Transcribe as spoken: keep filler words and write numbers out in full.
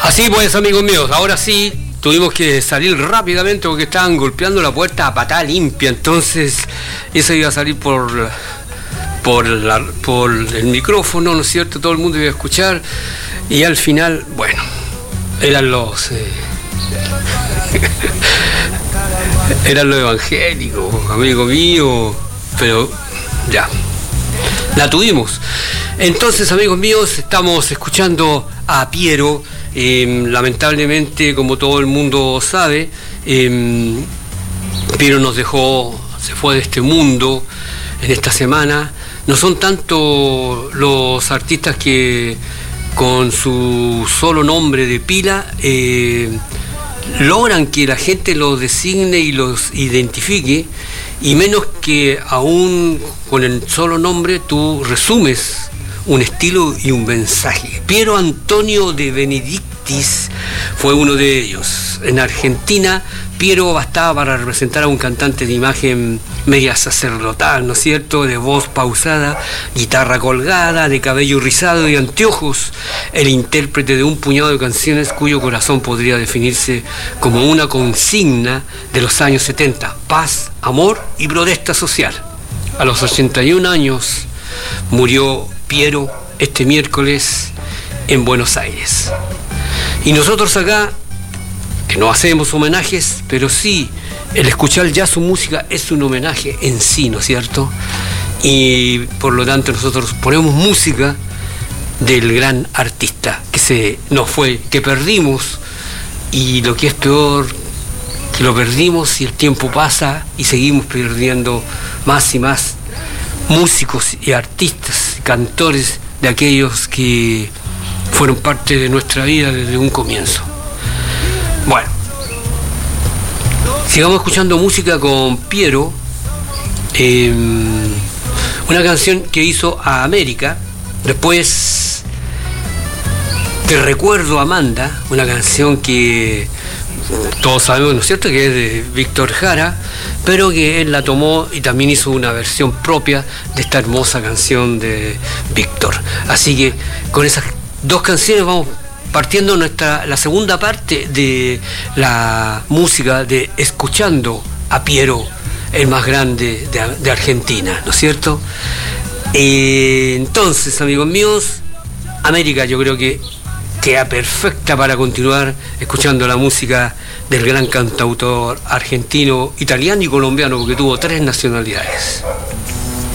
Así pues, amigos míos, ahora sí tuvimos que salir rápidamente porque estaban golpeando la puerta a patada limpia, entonces eso iba a salir por por, la, por el micrófono, ¿no es cierto? Todo el mundo iba a escuchar y al final, bueno, eran los eh, eran los evangélicos, amigo mío, pero ya, la tuvimos. Entonces, amigos míos, estamos escuchando a Piero. Eh, lamentablemente, como todo el mundo sabe, eh, Piero nos dejó, se fue de este mundo en esta semana. No son tanto los artistas que con su solo nombre de pila eh, logran que la gente los designe y los identifique, y menos que aún con el solo nombre tú resumes un estilo y un mensaje. Piero Antonio de Benedictis fue uno de ellos. En Argentina, Piero bastaba para representar a un cantante de imagen media sacerdotal, ¿no es cierto?, de voz pausada, guitarra colgada, de cabello rizado y anteojos, el intérprete de un puñado de canciones cuyo corazón podría definirse como una consigna de los años setenta: paz, amor y protesta social. A los ochenta y un años murió Piero este miércoles en Buenos Aires. Y nosotros acá, que no hacemos homenajes, pero sí, el escuchar ya su música es un homenaje en sí, ¿no es cierto? Y por lo tanto nosotros ponemos música del gran artista que se nos fue, que perdimos, y lo que es peor, que lo perdimos y el tiempo pasa y seguimos perdiendo más y más músicos y artistas, cantores de aquellos que fueron parte de nuestra vida desde un comienzo. Bueno, sigamos escuchando música con Piero, eh, una canción que hizo a América. Después Te recuerdo, Amanda, una canción que todos sabemos, ¿no es cierto?, que es de Víctor Jara, pero que él la tomó y también hizo una versión propia de esta hermosa canción de Víctor. Así que con esas dos canciones vamos partiendo nuestra la segunda parte de la música de Escuchando a Piero, el más grande de, de Argentina, ¿no es cierto? Eh, entonces, amigos míos, América yo creo que queda perfecta para continuar escuchando la música del gran cantautor argentino, italiano y colombiano, porque tuvo tres nacionalidades.